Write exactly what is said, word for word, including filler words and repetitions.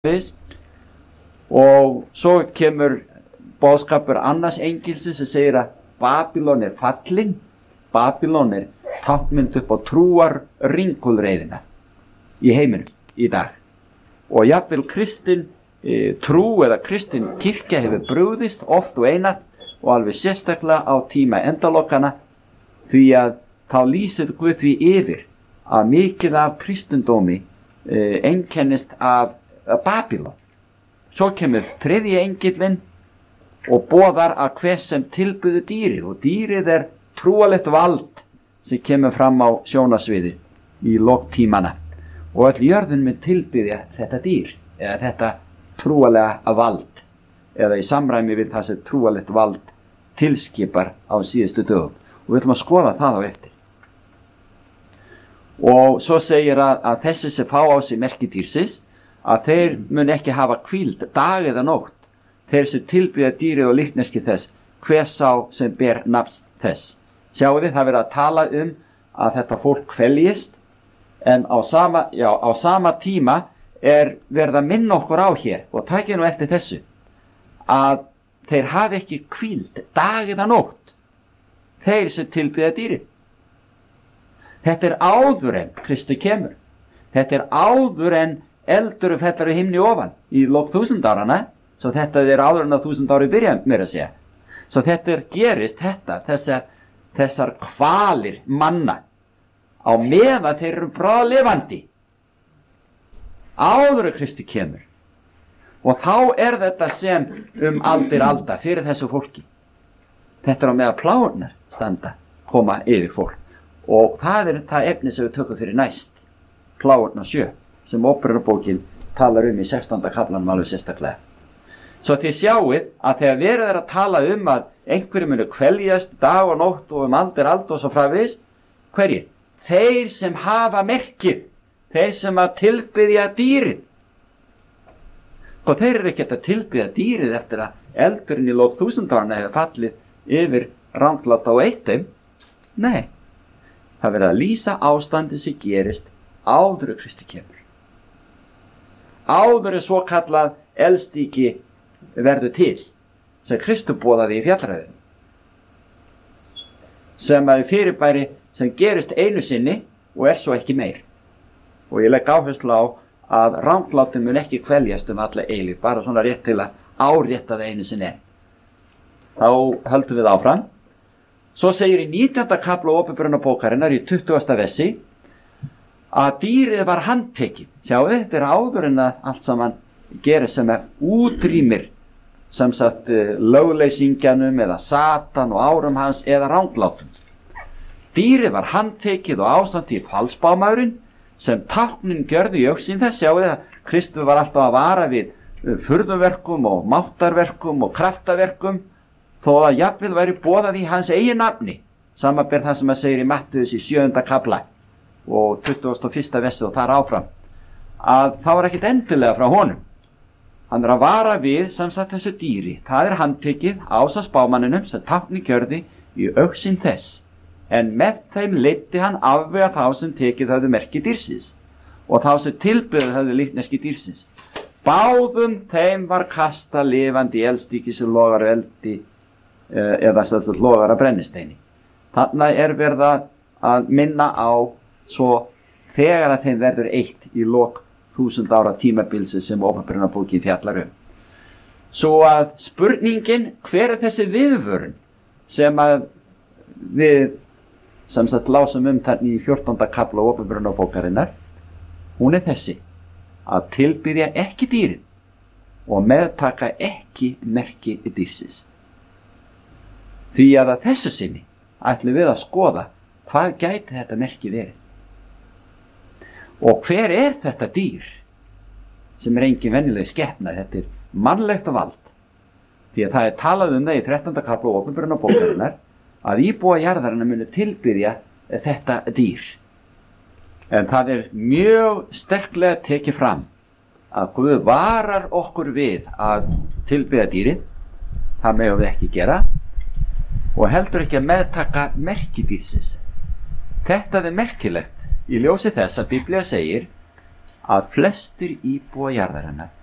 og svo kemur boðskapur annars engilsins sem segir að Babylon er fallin. Babylon er táknmynd upp á trúar ringulreiðina í heiminum í dag, og jafnvel kristin e, trú eða kristin kirkja hefur brugðist oft og einatt, og alveg sérstaklega á tíma endalokana, því að þá lýsir Guð því yfir að mikið af kristendómi e, einkennist af Babylon. Svo kemur þriðji engillinn og boðar að hver sem tilbyður dýrið, og dýrið er trúalegt vald sem kemur fram á sjónasviði í lok tímana, og öll jörðin mun tilbyðja þetta dýr eða þetta trúalega vald, eða í samræmi við það sem trúalegt vald tilskipar á síðustu dögum, og við ætlum að skoða það á eftir. Og svo segir að, að þessi sem fá á sig merki dýrsins, að þeir mun ekki hafa hvíld dag eða nótt, þeir sem tilbyðja dýrið og líkneski þess, hver sá sem ber nafn þess. Sjáu þið, það verið að tala um að þetta fólk kveljist, en á sama, já, á sama tíma er verið að minna okkur á hér, og takið nú eftir þessu, að þeir hafi ekki hvíld dag eða nótt, þeir sem tilbyðja dýrið. Þetta er áður en Kristi kemur. Þetta er áður en eldur fellar í himni ofan í lok þúsund árana, svo þetta er áður en að þúsund ári byrja mér að segja. Svo þetta er gerist þetta, þessar, þessar kvalir manna á meðan þeir eru bráðlifandi áður en Kristi kemur. Og þá er þetta sem um aldir alda fyrir þessu fólki. Þetta er á meðan pláurnar standa, koma yfir fólk, og það er það efni sem við tökum fyrir næst, pláurnar sjö, sem Óperubókin talar um í sextánda kaflanum alveg sérstaklega. Svo þið sjáið að þegar verið er að tala um að einhverju munu kveljast dag og nótt og um aldir aldur og svo framvegis, hverjir? Þeir sem hafa merkið, þeir sem að tilbyðja dýrið. Og þeir eru ekki að tilbyðja dýrið eftir að eldurinn í lok þúsundarana hefur fallið yfir ranglátt á eittum. Nei, það verið að lýsa ástandið sem gerist áður en Kristi kemur. Áður en svo kallað eldstíki verður til, sem Kristur boðaði í fjallræðinu, sem að fyrirbæri sem gerist einu sinni og er svo ekki meir. Og ég legg áherslu á að ranglátum mun ekki kveljast um alla eilífð, bara svona rétt til að árétta það einu sinni. Þá höldum við áfram. Svo segir í nítjánda kafla Óperbókarinnar í tuttugasta versi að dýrið var handtekið. Sjáu, þetta er áður en að allt saman gerir sem er útrýmir sem sagt lögleysingjanum eða Satan og árum hans eða ranglátum. Dýrið var handtekið og ásamt í falsbámaðurinn sem táknin gjörði í augsýn þess. Sjáu þið að Kristur var alltaf að vara við furðuverkum og máttarverkum og kraftaverkum, þó að jafnvel væri boðað í hans eigin nafni, samanber það sem að segir í Mattheus í sjöunda kafla og tuttugasta og fyrsta versi og þar áfram, að þá er ekkit endilega frá honum. Hann er að vara við sem sagt þessu dýri. Það er handtekið ásamt spámanninum sem tákni gjörði í augsýn þess, en með þeim leiddi hann afvega þá sem tekið höfðu merki dýrsins og þá sem tilbyðu höfðu líkneski dýrsins. Báðum þeim var kasta lifandi eldstíki sem logar eldi eða sem sagt logar að brennisteini. Þannig er verið að minna á svo þegar að þeim verður eitt í lok þúsund ára tímabilsi sem Óperbókin fjallar um. Svo að spurningin, hver er þessi viðvörun sem að við sem sagt lásum um þarna í fjórtánda kafla Óperbókarinnar, hún er þessi, að tilbyðja ekki dýrin og meðtaka ekki merki dýrsins. Því að að þessu sinni ætlum við að skoða hvað gæti þetta merki verið. Og hver er þetta dýr sem er engin venjuleg skepna? Þetta er mannlegt og vald. Því að það er talað um það í þrettánda kafla Óperbókarinnar að íbúa jarðarinnar munu tilbyðja þetta dýr. En það er mjög sterklega tekið fram að Guð varar okkur við að tilbyðja dýrið, það megum við ekki gera, og heldur ekki að meðtaka merki dýrsins. Þetta er merkilegt í ljósi þess að Biblía segir að flestir íbúa jarðarinnar